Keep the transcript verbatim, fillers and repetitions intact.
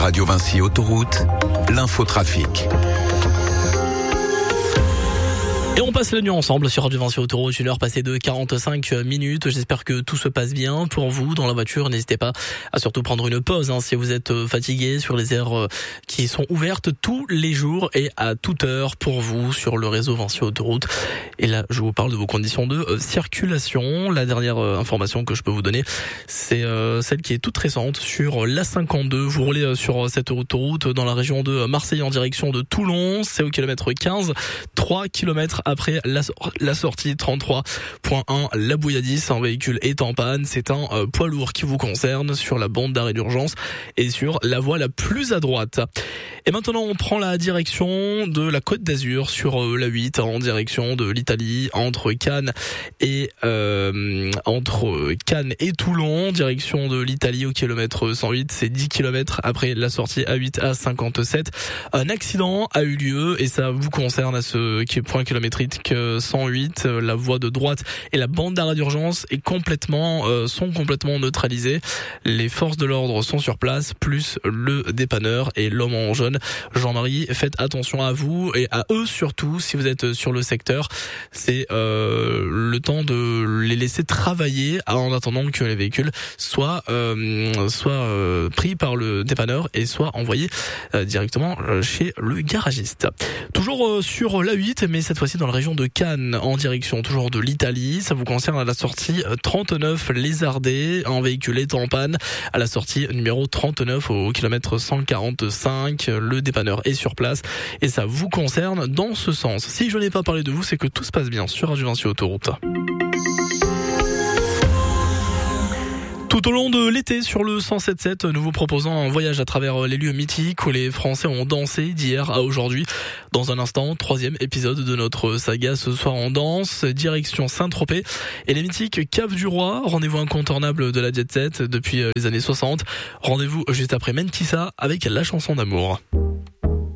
Radio Vinci Autoroute, l'infotrafic. Et on passe la nuit ensemble sur Radio Vinci Autoroute, une heure passée de quarante-cinq minutes. J'espère que tout se passe bien pour vous dans la voiture. N'hésitez pas à surtout prendre une pause hein, si vous êtes fatigué sur les aires qui sont ouvertes tous les jours et à toute heure pour vous sur le réseau Vinci Autoroute. Et là, je vous parle de vos conditions de circulation. La dernière information que je peux vous donner, c'est celle qui est toute récente sur l'A cinquante-deux. Vous roulez sur cette autoroute dans la région de Marseille en direction de Toulon. C'est au kilomètre quinze, trois kilomètres après la, la sortie trente-trois point un, la Bouilladis. Un véhicule est en panne. C'est un euh, poids lourd qui vous concerne sur la bande d'arrêt d'urgence et sur la voie la plus à droite. Et maintenant, on prend la direction de la Côte d'Azur sur euh, la huit en direction de l'Italie entre Cannes et euh, entre Cannes et Toulon, direction de l'Italie au kilomètre cent huit. C'est dix kilomètres après la sortie A huit A cinquante-sept. Un accident a eu lieu et ça vous concerne à ce point kilométrique cent huit. La voie de droite et la bande d'arrêt d'urgence est complètement euh, sont complètement neutralisées. Les forces de l'ordre sont sur place, plus le dépanneur et l'homme en jaune. Jean-Marie, faites attention à vous et à eux surtout si vous êtes sur le secteur. C'est euh, le temps de les laisser travailler en attendant que les véhicules soient euh, soient euh, pris par le dépanneur et soient envoyés euh, directement chez le garagiste. Toujours euh, sur l'A huit, mais cette fois-ci dans la région de Cannes, en direction toujours de l'Italie. Ça vous concerne à la sortie trente-neuf Lézardé. Un véhicule est en panne à la sortie numéro trente-neuf au kilomètre cent quarante-cinq. Le dépanneur est sur place et ça vous concerne dans ce sens. Si je n'ai pas parlé de vous, c'est que tout se passe bien sur Radio Vinci Autoroute. Tout au long de l'été sur le cent sept sept, nous vous proposons un voyage à travers les lieux mythiques où les Français ont dansé d'hier à aujourd'hui. Dans un instant, troisième épisode de notre saga Ce soir en danse, direction Saint-Tropez et les mythiques Caves du Roi, rendez-vous incontournable de la jet set depuis les années soixante. Rendez-vous juste après Mentissa avec la chanson d'amour.